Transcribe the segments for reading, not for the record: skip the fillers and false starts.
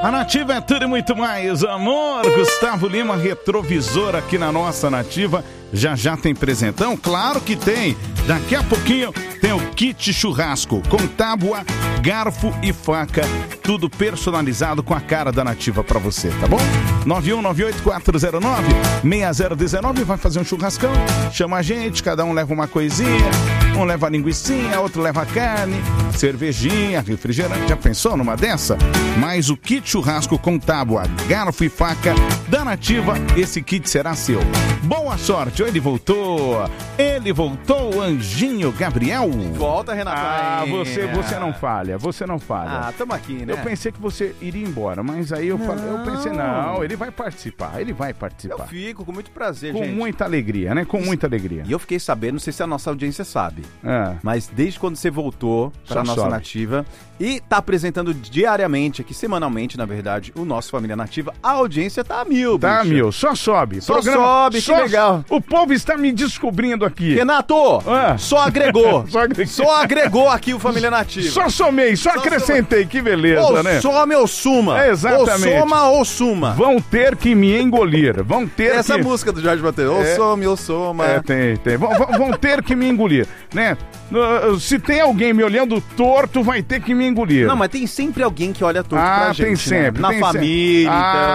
A Nativa é tudo e muito mais, amor. Gustavo Lima, retrovisor aqui na nossa Nativa. Já tem presentão? Claro que tem. Daqui a pouquinho tem o kit churrasco com tábua, garfo e faca. Tudo personalizado com a cara da Nativa pra você, tá bom? 9198-409-6019. Vai fazer um churrascão? Chama a gente, cada um leva uma coisinha. Um leva a linguicinha, outro leva a carne, cervejinha, refrigerante. Já pensou numa dessa? Mas o kit churrasco com tábua, garfo e faca da Nativa, esse kit será seu. Boa sorte, ele voltou, o Anjinho Gabriel. Volta, Renato. Você não falha. Tamo aqui, né? Eu pensei que você iria embora, mas aí eu pensei, não, ele vai participar. Eu fico com muito prazer, gente. Com muita alegria, né? E eu fiquei sabendo, não sei se a nossa audiência sabe, mas desde quando você voltou para a nossa Nativa e tá apresentando diariamente, aqui semanalmente, na verdade, o nosso Família Nativa, a audiência tá a mil, Tá a mil, só sobe. Que legal. O povo está me descobrindo aqui. Renato, só agregou. Só agregou aqui o Família Nativa. Só somei, só acrescentei, que beleza, né? Some ou suma. Exatamente. Ou soma ou suma. Vão ter que me engolir. Essa música do Jorge Mateus. Ou some ou soma. Tem. Vão ter que me engolir, né? Se tem alguém me olhando torto, vai ter que me engolir. Não, mas tem sempre alguém que olha torto pra gente, tem sempre. Né? Na família,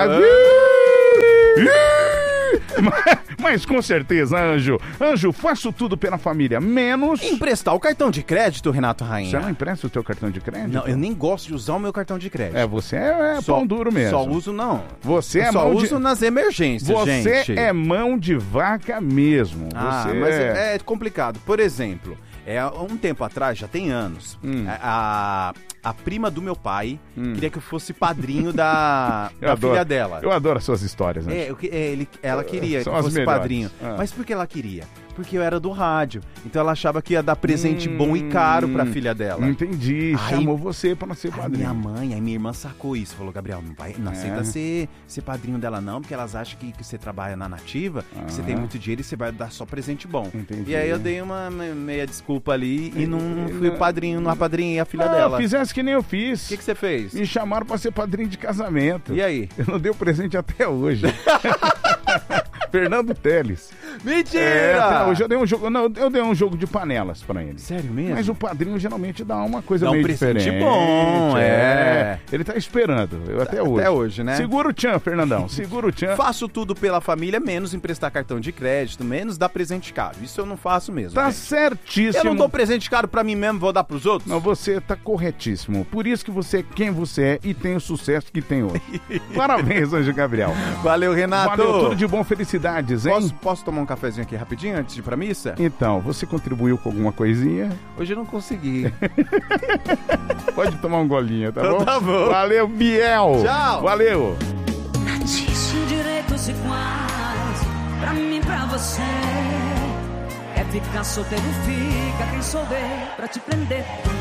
Mas com certeza, Anjo, faço tudo pela família, menos... Emprestar o cartão de crédito, Renato Rainha. Você não empresta o teu cartão de crédito? Não, eu nem gosto de usar o meu cartão de crédito. Você é pão duro mesmo. Só uso não. Só uso nas emergências, gente. Você é mão de vaca mesmo. Mas é complicado. Por exemplo, um tempo atrás, já tem anos, a prima do meu pai queria que eu fosse padrinho da filha dela. Eu adoro as suas histórias, né? Ela queria que eu fosse padrinho. Mas por que ela queria? Porque eu era do rádio. Então ela achava que ia dar presente bom e caro pra filha dela. Entendi. Chamou você pra ser padrinho. Minha irmã sacou isso. Falou, Gabriel, não aceita ser padrinho dela não, porque elas acham que você trabalha na Nativa, que você tem muito dinheiro e você vai dar só presente bom. Entendi. E aí eu dei uma meia desculpa ali e não fui padrinho, não apadrinhei a filha dela. Fizesse que nem eu fiz. O que você fez? Me chamaram pra ser padrinho de casamento. E aí? Eu não dei o presente até hoje. Fernando Teles. Mentira! Hoje eu dei um jogo. Não, eu dei um jogo de panelas pra ele. Sério mesmo? Mas o padrinho geralmente dá uma coisa meio diferente. Dá um presente bom, Ele tá esperando. Até hoje, né? Segura o tchan, Fernandão. Segura o tchan. Faço tudo pela família, menos emprestar cartão de crédito, menos dar presente caro. Isso eu não faço mesmo. Tá certíssimo. Eu não dou presente caro pra mim mesmo, vou dar pros outros? Não, você tá corretíssimo. Por isso que você é quem você é e tem o sucesso que tem hoje. Parabéns, Anjo Gabriel. Valeu, Renato. Valeu, tudo de bom, felicidades, hein? Posso tomar um cafezinho aqui rapidinho antes de ir pra missa? Então, você contribuiu com alguma coisinha? Hoje eu não consegui. Pode tomar um golinho, tá então bom? Tá bom. Valeu, Biel. Tchau. Valeu. Direitos iguais pra mim, pra você. É ficar solteiro, fica quem souber pra te prender.